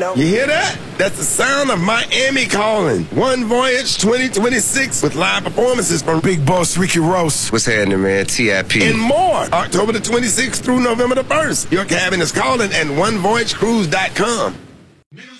know. You hear that? That's the sound of Miami calling. One Voyage 2026 with live performances from Big Boss Ricky Ross. What's happening, man? TIP. and more. October the 26th through November the 1st. Your cabin is calling at onevoyagecruise.com.